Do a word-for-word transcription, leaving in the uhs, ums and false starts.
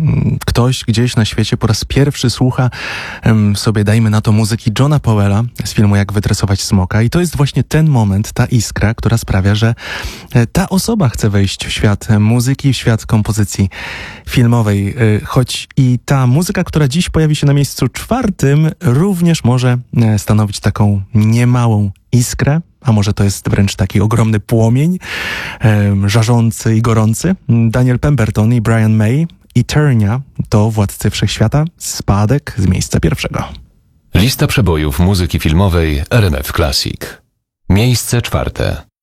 ktoś gdzieś na świecie po raz pierwszy słucha sobie, dajmy na to, muzyki Johna Powella z filmu Jak wytresować smoka i to jest właśnie ten moment, ta iskra, która sprawia, że ta osoba chce wejść w świat muzyki, w świat kompozycji filmowej. Choć i ta muzyka, która dziś pojawi się na miejscu czwartym, również może stanowić taką niemałą iskrę, a może to jest wręcz taki ogromny płomień, e, żarzący i gorący. Daniel Pemberton i Brian May, Eternia to Władcy Wszechświata, spadek z miejsca pierwszego. Lista przebojów muzyki filmowej R M F Classic. Miejsce czwarte.